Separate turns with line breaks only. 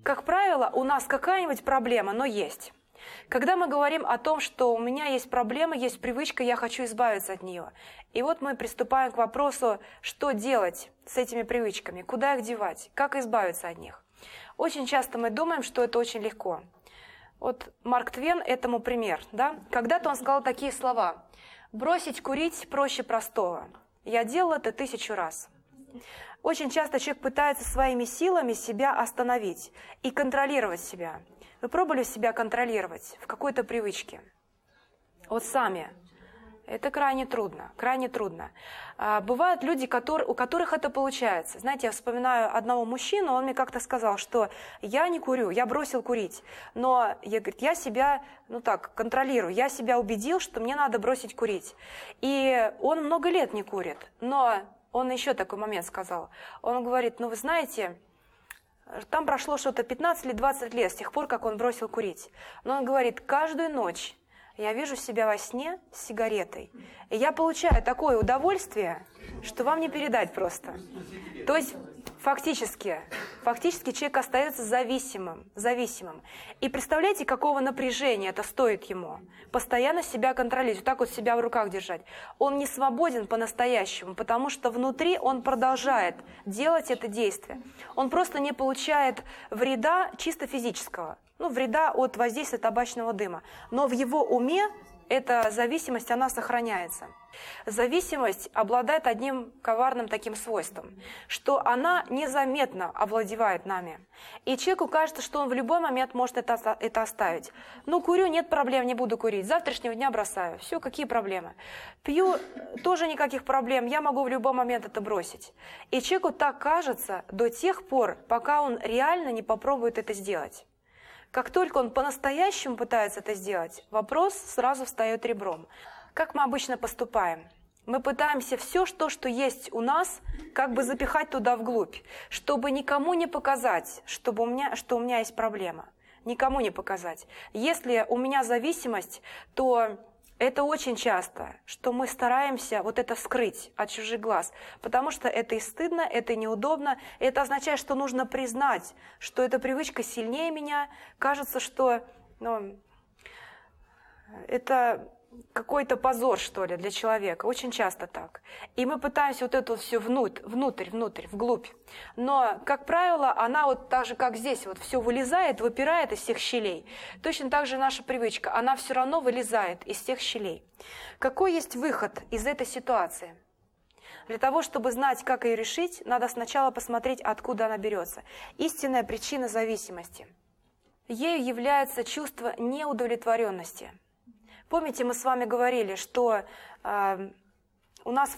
Как правило, у нас какая-нибудь проблема, но есть. Когда мы говорим о том, что у меня есть проблема, есть привычка, я хочу избавиться от нее. И вот мы приступаем к вопросу, что делать с этими привычками, куда их девать, как избавиться от них. Очень часто мы думаем, что это очень легко. Вот Марк Твен этому пример. Да? Когда-то он сказал такие слова: «Бросить курить проще простого. Я делал это 1000 раз». Очень часто человек пытается своими силами себя остановить и контролировать себя. Вы пробовали себя контролировать в какой-то привычке? Вот сами. Это крайне трудно, крайне трудно. Бывают люди, у которых это получается. Знаете, я вспоминаю одного мужчину, он мне как-то сказал, что я не курю, я бросил курить. Но я себя, контролирую. Я себя убедил, что мне надо бросить курить. И он много лет не курит. Но он еще такой момент сказал. Он говорит, вы знаете, там прошло что-то 15 или 20 лет с тех пор, как он бросил курить. Но он говорит, каждую ночь я вижу себя во сне с сигаретой. И я получаю такое удовольствие, что вам не передать просто. То есть фактически человек остается зависимым. И представляете, какого напряжения это стоит ему? Постоянно себя контролировать, вот так вот себя в руках держать. Он не свободен по-настоящему, потому что внутри он продолжает делать это действие. Он просто не получает вреда чисто физического. Вреда от воздействия табачного дыма. Но в его уме эта зависимость, она сохраняется. Зависимость обладает одним коварным таким свойством, что она незаметно овладевает нами. И человеку кажется, что он в любой момент может это оставить. Курю, нет проблем, не буду курить. С завтрашнего дня бросаю. Все, какие проблемы? Пью, тоже никаких проблем, я могу в любой момент это бросить. И человеку так кажется до тех пор, пока он реально не попробует это сделать. Как только он по-настоящему пытается это сделать, вопрос сразу встает ребром. Как мы обычно поступаем? Мы пытаемся все, что есть у нас, как бы запихать туда вглубь, чтобы никому не показать, что у меня есть проблема. Никому не показать. Если у меня зависимость, то это очень часто, что мы стараемся вот это скрыть от чужих глаз, потому что это и стыдно, это и неудобно. Это означает, что нужно признать, что эта привычка сильнее меня. Кажется, что это какой-то позор, что ли, для человека. Очень часто так. И мы пытаемся вот это все внутрь, вглубь. Но, как правило, она вот так же, как здесь, вот все вылезает, выпирает из всех щелей. Точно так же наша привычка, она все равно вылезает из всех щелей. Какой есть выход из этой ситуации? Для того, чтобы знать, как ее решить, надо сначала посмотреть, откуда она берется. Истинная причина зависимости. Ею является чувство неудовлетворенности. Помните, мы с вами говорили, что у нас